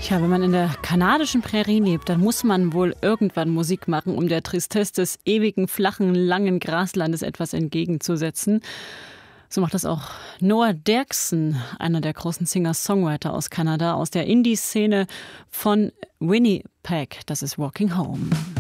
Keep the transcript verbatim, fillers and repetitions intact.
Tja, wenn man in der kanadischen Prärie lebt, dann muss man wohl irgendwann Musik machen, um der Tristesse des ewigen, flachen, langen Graslandes etwas entgegenzusetzen. So macht das auch Noah Derksen, einer der großen Singer-Songwriter aus Kanada, aus der Indie-Szene von Winnipeg. Das ist Walking Home.